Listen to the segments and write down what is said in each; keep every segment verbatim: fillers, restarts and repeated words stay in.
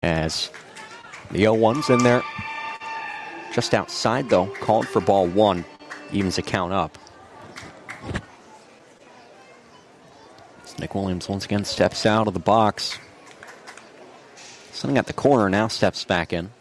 As the oh one's in there. Just outside, though. Called for ball one. Evens the count up. As Nick Williams once again steps out of the box. Sitting at the corner now, steps back in.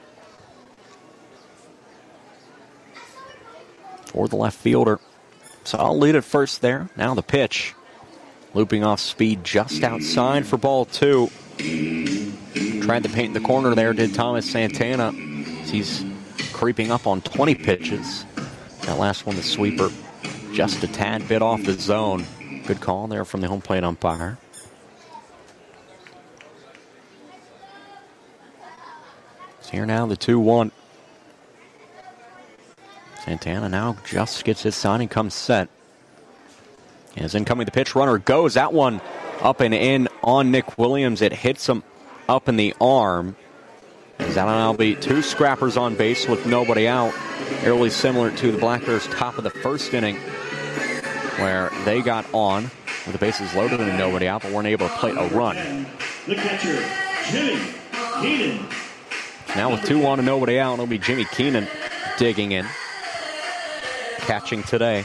For the left fielder. So I'll lead it first there. Now the pitch. Looping off speed just outside for ball two. Tried to paint the corner there, did Thomas Santana. He's creeping up on twenty pitches. That last one, the sweeper, just a tad bit off the zone. Good call there from the home plate umpire. So here now, the two one. Santana now just gets his sign and comes set. As incoming, the pitch runner goes. That one up and in on Nick Williams. It hits him up in the arm. As that'll now be two scrappers on base with nobody out. Fairly similar to the Black Bears' top of the first inning, where they got on with the bases loaded and nobody out, but weren't able to play a run. The catcher, Jimmy Keenan. Now with two on and nobody out, it'll be Jimmy Keenan digging in. Catching today.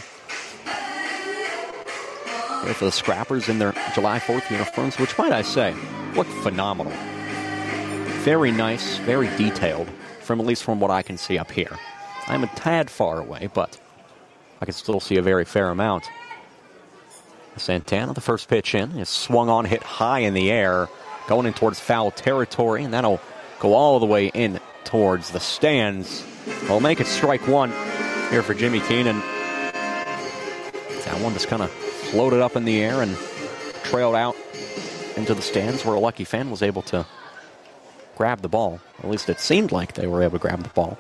Wait for the Scrappers in their July fourth uniforms, which might I say, look phenomenal. Very nice, very detailed, from at least from what I can see up here. I'm a tad far away, but I can still see a very fair amount. Santana, the first pitch in, is swung on, hit high in the air, going in towards foul territory, and that'll go all the way in towards the stands. We'll make it strike one here for Jimmy Keenan. That one just kind of floated up in the air and trailed out into the stands, where a lucky fan was able to grab the ball. At least it seemed like they were able to grab the ball.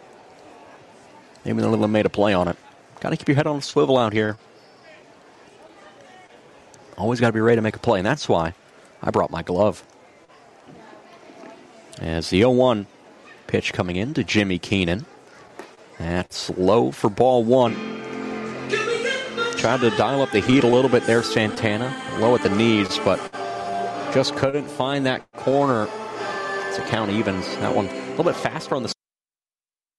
Maybe they made a play on it. Got to keep your head on the swivel out here. Always got to be ready to make a play, and that's why I brought my glove. As the oh one pitch coming in to Jimmy Keenan. That's low for ball one. Tried to dial up the heat a little bit there, Santana. Low at the knees, but just couldn't find that corner to count evens. That one a little bit faster on the